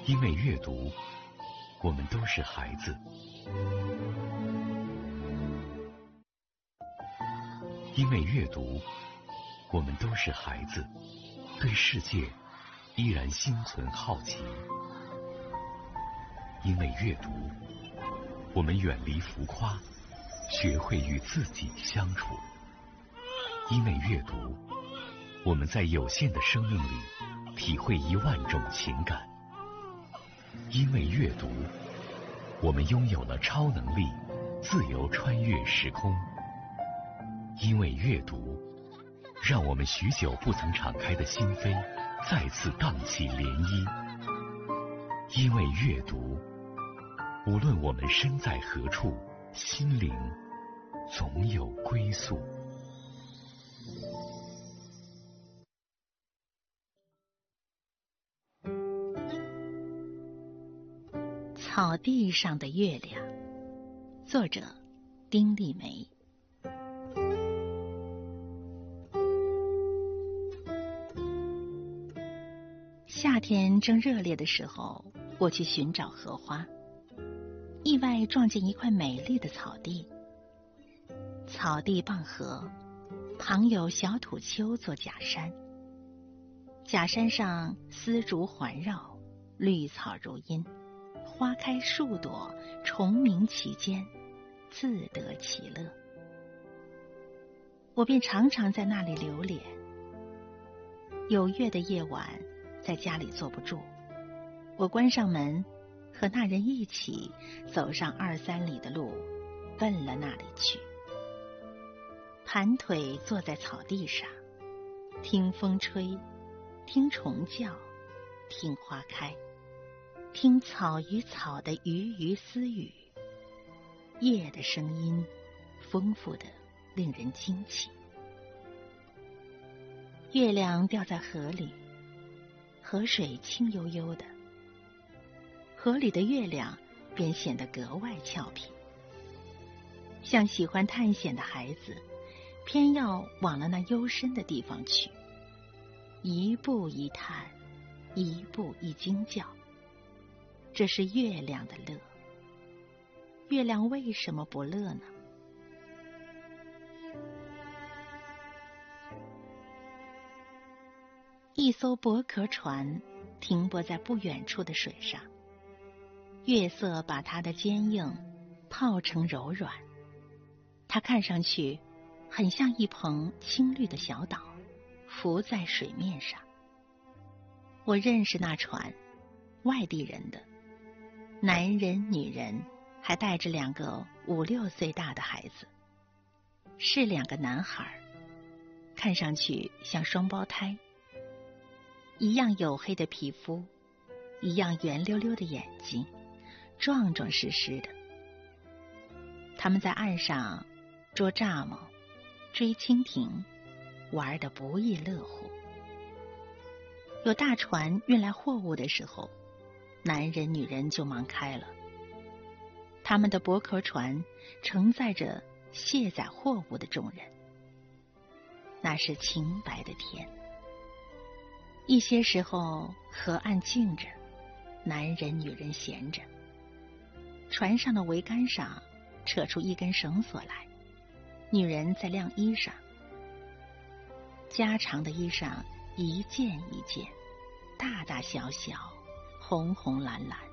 因为阅读，我们都是孩子。因为阅读，我们都是孩子，对世界依然心存好奇。因为阅读，我们远离浮夸，学会与自己相处。因为阅读，我们在有限的生命里体会10000种情感。因为阅读，我们拥有了超能力，自由穿越时空。因为阅读，让我们许久不曾敞开的心扉再次荡起涟漪。因为阅读，无论我们身在何处，心灵总有归宿。 草地上的月亮，作者丁立梅。夏天正热烈的时候，我去寻找荷花，意外撞见一块美丽的草地。草地傍河，旁有小土丘做假山，假山上丝竹环绕，绿草如茵，花开数朵，虫鸣其间，自得其乐。我便常常在那里流连。有月的夜晚，在家里坐不住，我关上门，和那人一起走上2-3里的路，奔了那里去。盘腿坐在草地上，听风吹，听虫叫，听花开，听草与草的鱼鱼私语。夜的声音丰富的令人惊奇。月亮掉在河里，河水清悠悠的，河里的月亮便显得格外俏皮，像喜欢探险的孩子，偏要往了那幽深的地方去，一步一探，一步一惊叫。这是月亮的乐。月亮为什么不乐呢？一艘薄壳船停泊在不远处的水上，月色把它的坚硬泡成柔软，它看上去很像一捧青绿的小岛，浮在水面上。我认识那船，外地人的，男人女人，还带着2个5-6岁大的孩子，是2个男孩，看上去像双胞胎，一样黝黑的皮肤，一样圆溜溜的眼睛，壮壮实实的。他们在岸上捉蚱蜢，追蜻蜓，玩得不亦乐乎。有大船运来货物的时候，男人女人就忙开了。他们的薄壳船承载着卸载货物的众人，那是晴白的天。一些时候河岸静着，男人女人闲着，船上的桅杆上扯出一根绳索来，女人在晾衣裳。家常的衣裳一件一件，大大小小，红红蓝蓝，